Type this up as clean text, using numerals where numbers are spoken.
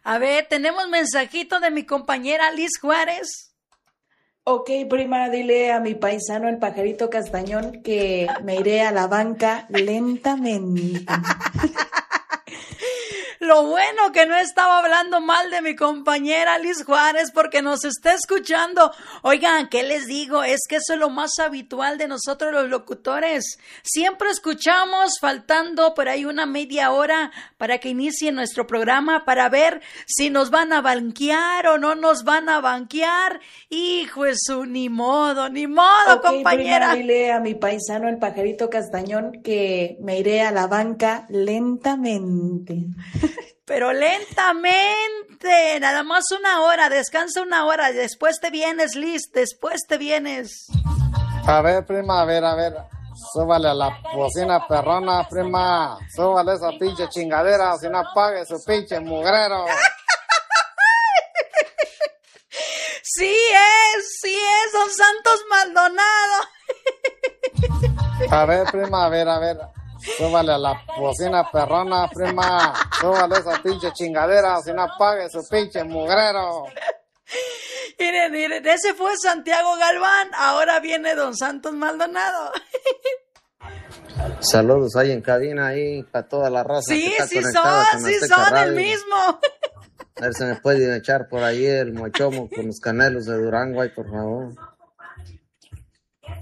A ver, tenemos mensajito de mi compañera Liz Juárez. Ok, prima, dile a mi paisano el pajarito Castañón que me iré a la banca lentamente. Lo bueno que no estaba hablando mal de mi compañera Liz Juárez porque nos está escuchando. Oigan, ¿qué les digo? Es que eso es lo más habitual de nosotros los locutores. Siempre escuchamos faltando por ahí una media hora para que inicie nuestro programa para ver si nos van a banquear o no nos van a banquear. Hijo de su, ni modo, Ok, compañera. prima, dile a mi paisano el pajarito Castañón que me iré a la banca lentamente. Pero lentamente, nada más una hora, descansa una hora, después te vienes, Liz, después te vienes. A ver, prima, a ver. Súbale a la bocina perrona, prima. Súbale esa pinche chingadera, o si no apague su pinche mugrero. Sí es, don Santos Maldonado. A ver, prima, a ver. Súbale a la bocina perrona, prima. Súbale esa pinche chingadera, o si no apague su pinche mugrero. Miren, ese fue Santiago Galván, ahora viene don Santos Maldonado. Saludos ahí en cabina, ahí para toda la raza. Sí, que está sí conectada con Azteca son el Radio. mismo. A ver si me pueden echar por ahí el mochomo con los canelos de Durango, ahí, por favor.